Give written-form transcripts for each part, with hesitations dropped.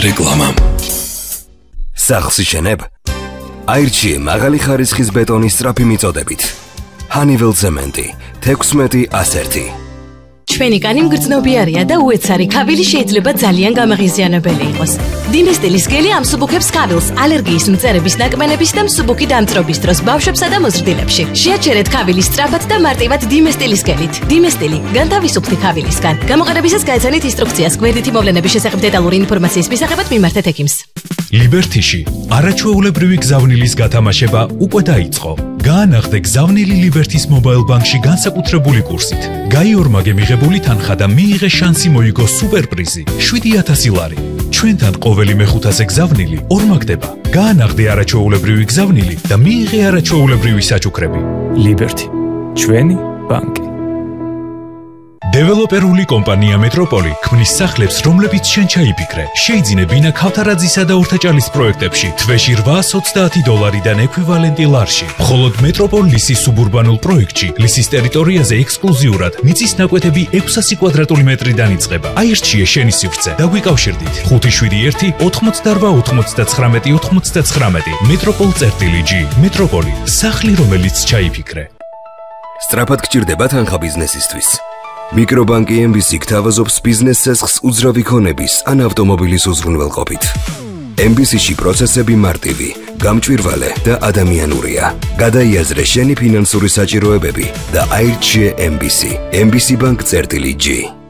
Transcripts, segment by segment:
რეკლამა. სახლს იშენებ? აირჩიე მაღალი ხარისხის ბეტონის სწრაფი მიწოდებით. Honeywell ცემენტი 16-101. ჩვენი კანი მგრძნობიარია და უეცარი ქავილი შეიძლება ძალიან გამაღიზიანებელი იყოს. დინესტილის გელი ამსუბუქებს ქავილს ალერგიის მწერების ნაკმენების და მსუბუქი დამწრობის დროს ბავშვებსა და მოზრდილებში. შეაჩერეთ ქავილის სწრაფად და მარტივად დინესტილის გელით. დინესტილი განთავისუფლდი ქავილისგან. გამოყენებისას გაეცანით ინსტრუქციას გვერდითი მოვლენების შესახებ დეტალური ინფორმაციის მისაღებად მიმართეთ ექიმს. Liberty-ში არაჩვეულებრივი გზავნილის გათამაშება უკვე დაიწყო. გაანახდე გზავნილი Liberty-ის მობაილ ბანკში განსაკუთრებული კურსით. გაიორმაგე მიღებული თანხა და მიიღე შანსი მოიგო სუპერპრიზი 7,000 ლარი. ჩვენთან ყოველი მეხუთასე გზავნილი ორმაგდება. გაანახდე არაჩვეულებრივი გზავნილი და მიიღე არაჩვეულებრივი საჩუქრები. Liberty, ჩვენი ბანკი. დეველოპერული კომპანია მეტროპოლი ქმნის სახლებს, რომლებიც შენ ჩაიფიქრე. შეიძინე ბინა ქავთარაძისა და ორთაჭალის პროექტებში თვეში $830-დან ექვივალენტი ლარში. მხოლოდ მეტროპოლ ლისის სუბურბანულ პროექტში ლისის ტერიტორიაზე ექსკლუზიურად მიწის ნაკვეთები 600 კვადრატული მეტრიდან იწყება. აირჩიე შენი სივრცე და გვიკავშირდით 571 88 99 99. მეტროპოლ.g. მეტროპოლი, სახლი, რომელიც ჩაიფიქრე. სწრაფად გჭირდება თანხა ბიზნესისთვის. მიკრობანკი MBC გთავაზობს ბიზნეს ცესხს უძრავი ქონების ან ავტომობილის უზრუნველყოფით. MBC-ში პროცესები მარტივი, გამჭვირვალე და ადამიანურია. გადაიაზრე შენი ფინანსური საჭიროებები და აირჩიე MBC. MBC-bank.g.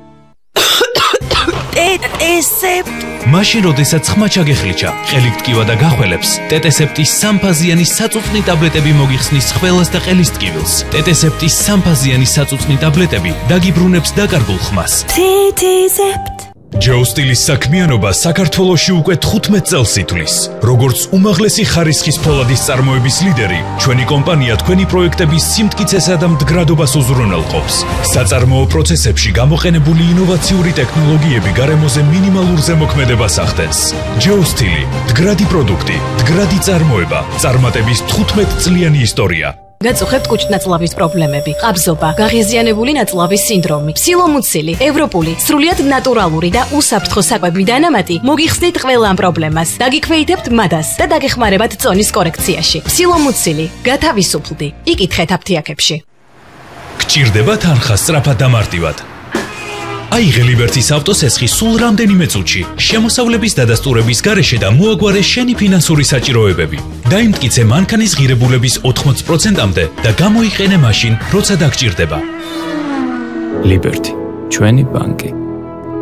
მაშინ როდესაც ხმა ჩაგეხლიჩა, ყელი ტკივა და გახველებს, ტეტესეპტის სამფაზიანი საწუწნი ტაბლეტები მოგიხსნის ხველას და ყელის ტკივილს. ტეტესეპტის სამფაზიანი საწუწნი ტაბლეტები დაგიბრუნებს დაკარგულ ხმას. ჯოუსტილის საქმიანობა საქართველოში უკვე 15 წელს ითვლის. როგორც უმაღლესი ხარისხის ფოლადის წარმოების ლიდერი, ჩვენი კომპანია თქვენი პროექტების სიმტკიცესა და მდგრადობას უზრუნველყოფს. საწარმოო პროცესებში გამოყენებული ინოვაციური ტექნოლოგიები გარემოზე მინიმალურ ზემოქმედებას ახდენს. ჯოუსტილი, მდგრადი პროდუქტი, მდგრადი წარმოება, წარმატების 15 წლიანი ისტორია. გაწუხებთ კუჭნაწლავის პრობლემები, ყაბზობა, გაღიზიანებული ნაწლავის სინდრომი, სილომუცილი, ევროპული, სრულიად ნატურალური და უსაფრთხო საკვები დანამატი მოგიხსნით ყველა ამ პრობლემას. დაგიქვეითებთ მადას და დაგეხმარებათ წონის კორექციაში. სილომუცილი, გათავისუფლდი. იკითხეთ აფთიაქებში. გჭირდება თანხა სწრაფად და მარტივად. აიღე Liberty-ის ავტოსესხი სულ რამდენიმე წუთში, შემოსავლების დადასტურების გარეშე და მოაგვარე შენი ფინანსური საჭიროებები. დაიმტკიცე მანქანის ღირებულების 80%-მდე და გამოიყენე მაშინ, როცა დაგჭირდება. Liberty, ჩვენი ბანკი.